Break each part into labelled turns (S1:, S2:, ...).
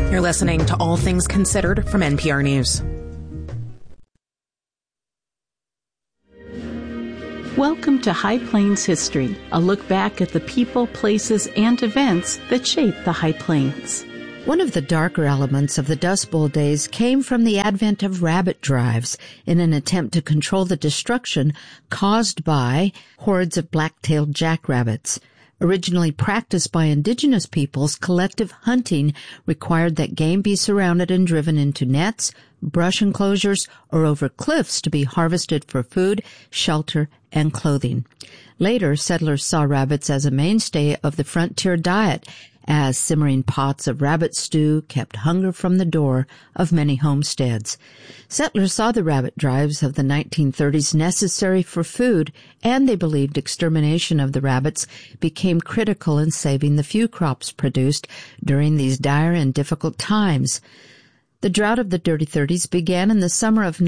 S1: You're listening to All Things Considered from NPR News.
S2: Welcome to High Plains History, a look back at the people, places, and events that shaped the High Plains.
S3: One of the darker elements of the Dust Bowl days came from the advent of rabbit drives in an attempt to control the destruction caused by hordes of black-tailed jackrabbits. Originally practiced by indigenous peoples, collective hunting required that game be surrounded and driven into nets, brush enclosures, or over cliffs to be harvested for food, shelter, and clothing. Later, settlers saw rabbits as a mainstay of the frontier diet, as simmering pots of rabbit stew kept hunger from the door of many homesteads. Settlers saw the rabbit drives of the 1930s necessary for food, and they believed extermination of the rabbits became critical in saving the few crops produced during these dire and difficult times. The drought of the Dirty 30s began in the summer of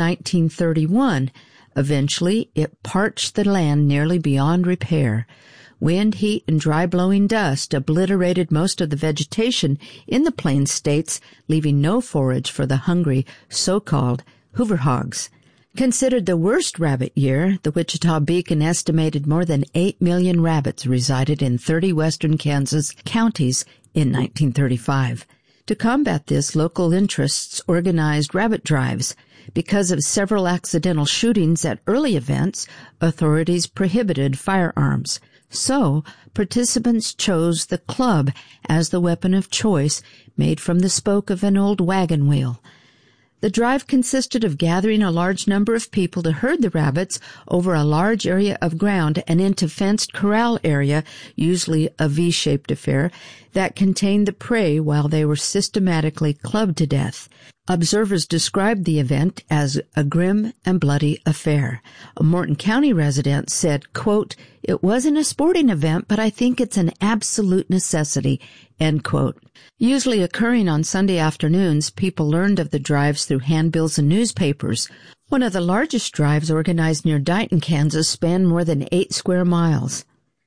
S3: 1931. Eventually, it parched the land nearly beyond repair. Wind, heat, and dry-blowing dust obliterated most of the vegetation in the Plains states, leaving no forage for the hungry, so-called Hoover hogs. Considered the worst rabbit year, the Wichita Beacon estimated more than 8 million rabbits resided in 30 western Kansas counties in 1935. To combat this, local interests organized rabbit drives. Because of several accidental shootings at early events, authorities prohibited firearms. So, participants chose the club as the weapon of choice, made from the spoke of an old wagon wheel. The drive consisted of gathering a large number of people to herd the rabbits over a large area of ground and into fenced corral area, usually a V-shaped affair, that contained the prey while they were systematically clubbed to death. Observers described the event as a grim and bloody affair. A Morton County resident said, quote, "It wasn't a sporting event, but I think it's an absolute necessity," end quote. Usually occurring on Sunday afternoons, people learned of the drives through handbills and newspapers. One of the largest drives organized near Dighton, Kansas, spanned more than 8 square miles.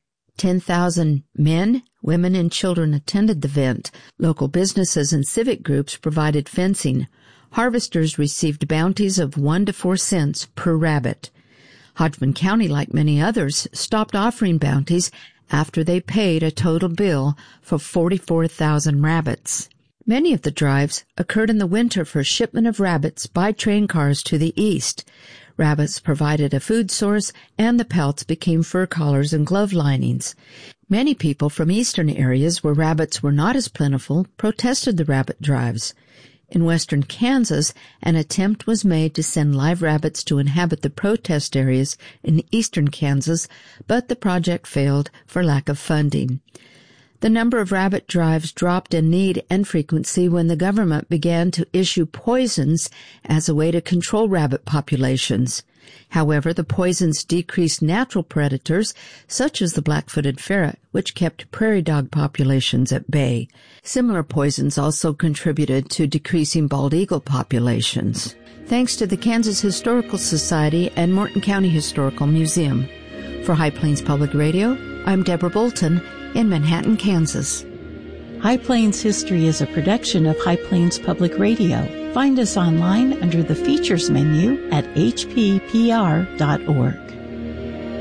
S3: 10,000 men, women, and children attended the event. Local businesses and civic groups provided fencing. Harvesters received bounties of 1 to 4 cents per rabbit. Hodgman County, like many others, stopped offering bounties after they paid a total bill for 44,000 rabbits. Many of the drives occurred in the winter for shipment of rabbits by train cars to the east. Rabbits provided a food source, and the pelts became fur collars and glove linings. Many people from eastern areas where rabbits were not as plentiful protested the rabbit drives. In western Kansas, an attempt was made to send live rabbits to inhabit the protest areas in eastern Kansas, but the project failed for lack of funding. The number of rabbit drives dropped in need and frequency when the government began to issue poisons as a way to control rabbit populations. However, the poisons decreased natural predators, such as the black-footed ferret, which kept prairie dog populations at bay. Similar poisons also contributed to decreasing bald eagle populations. Thanks to the Kansas Historical Society and Morton County Historical Museum. For High Plains Public Radio, I'm Deborah Bolton in Manhattan, Kansas.
S2: High Plains History is a production of High Plains Public Radio. Find us online under the Features menu at hppr.org.